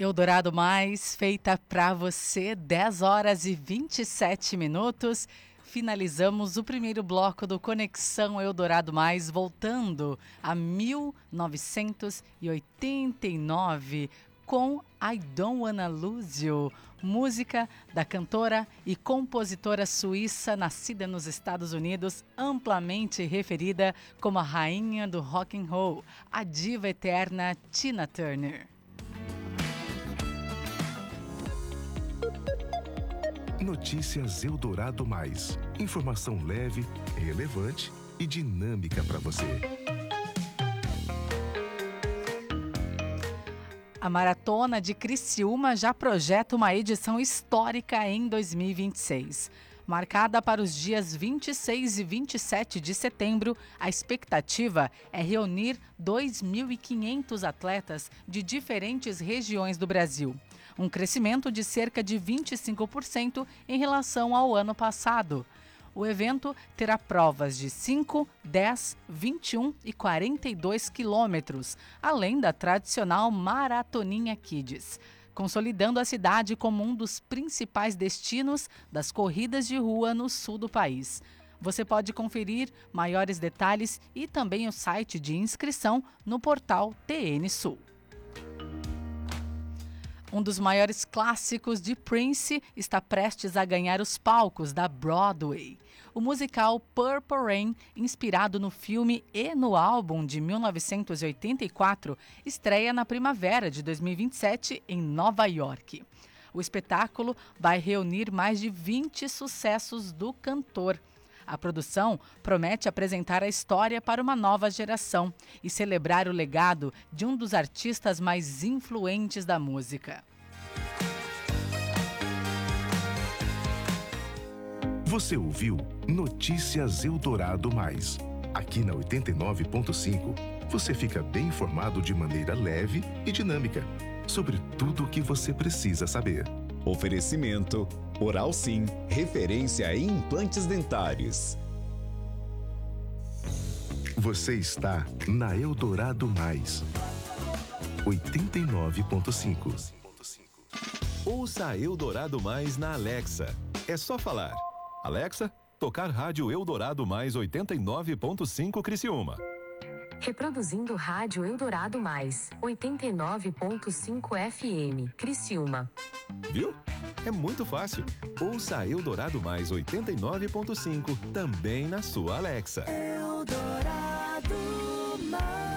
Eldorado Mais, feita para você, 10 horas e 27 minutos. Finalizamos o primeiro bloco do Conexão Eldorado Mais, voltando a 1989 com I Don't Wanna Lose You, música da cantora e compositora suíça nascida nos Estados Unidos, amplamente referida como a rainha do rock and roll, a diva eterna Tina Turner. Notícias Eldorado Mais. Informação leve, relevante e dinâmica para você. A Maratona de Criciúma já projeta uma edição histórica em 2026. Marcada para os dias 26 e 27 de setembro, a expectativa é reunir 2.500 atletas de diferentes regiões do Brasil. Um crescimento de cerca de 25% em relação ao ano passado. O evento terá provas de 5, 10, 21 e 42 quilômetros, além da tradicional Maratoninha Kids, consolidando a cidade como um dos principais destinos das corridas de rua no sul do país. Você pode conferir maiores detalhes e também o site de inscrição no portal TN Sul. Um dos maiores clássicos de Prince está prestes a ganhar os palcos da Broadway. O musical Purple Rain, inspirado no filme e no álbum de 1984, estreia na primavera de 2027 em Nova York. O espetáculo vai reunir mais de 20 sucessos do cantor. A produção promete apresentar a história para uma nova geração e celebrar o legado de um dos artistas mais influentes da música. Você ouviu Notícias Eldorado Mais. Aqui na 89.5, você fica bem informado de maneira leve e dinâmica sobre tudo o que você precisa saber. Oferecimento Oral Sim, referência em implantes dentários. Você está na Eldorado Mais. 89.5. Ouça a Eldorado Mais na Alexa. É só falar. Alexa, tocar rádio Eldorado Mais 89.5 Criciúma. Reproduzindo rádio Eldorado Mais 89.5 FM Criciúma. Viu? É muito fácil. Ouça a Eldorado Mais 89.5 também na sua Alexa. Eldorado Mais.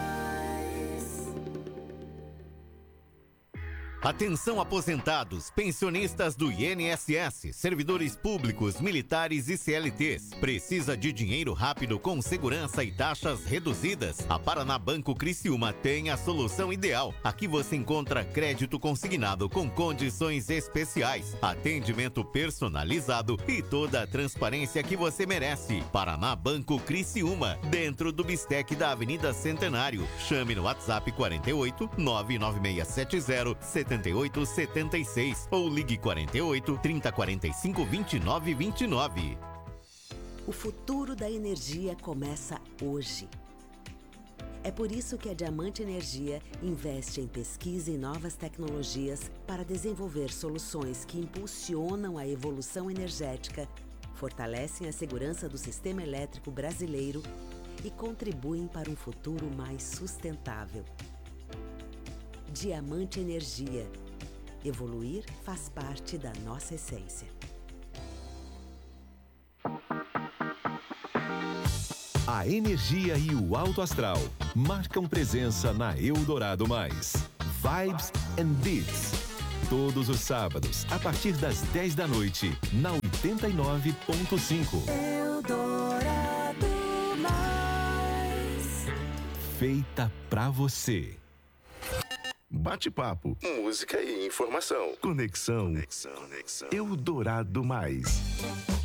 Atenção aposentados, pensionistas do INSS, servidores públicos, militares e CLTs. Precisa de dinheiro rápido com segurança e taxas reduzidas? A Paraná Banco Criciúma tem a solução ideal. Aqui você encontra crédito consignado com condições especiais, atendimento personalizado e toda a transparência que você merece. Paraná Banco Criciúma, dentro do Bistec da Avenida Centenário. Chame no WhatsApp 48 99670 7876 ou ligue 48 3045 2929. O futuro da energia começa hoje. É por isso que a Diamante Energia investe em pesquisa e novas tecnologias para desenvolver soluções que impulsionam a evolução energética, fortalecem a segurança do sistema elétrico brasileiro e contribuem para um futuro mais sustentável. Diamante Energia. Evoluir faz parte da nossa essência. A energia e o alto astral marcam presença na Eldorado Mais. Vibes and Beats. Todos os sábados, a partir das 10 da noite, na 89.5. Eldorado Mais. Feita pra você. Bate-papo, música e informação. Conexão Eldorado Mais.